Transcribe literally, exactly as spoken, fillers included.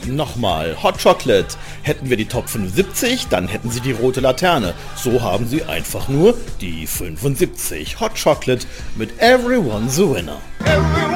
Nochmal, Hot Chocolate. Hätten wir die Top fünfundsiebzig, dann hätten sie die rote Laterne. So haben sie einfach nur die fünfundsiebzig. Hot Chocolate mit Everyone's a Winner.